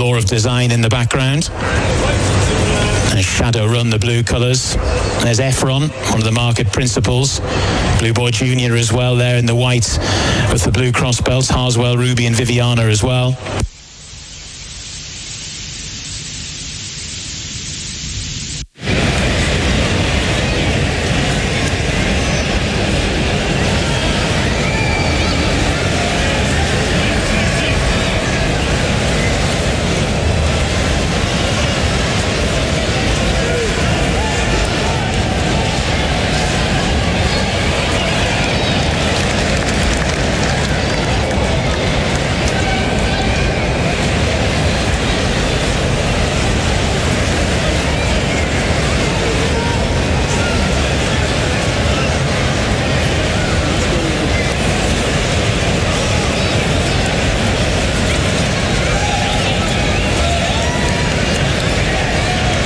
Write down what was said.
Law of Design in the background. And Shadowrun, the blue colours. There's Efron, one of the market principals. Blue Boy Jr. as well there in the white with the blue cross belts. Harswell, Ruby and Viviana as well.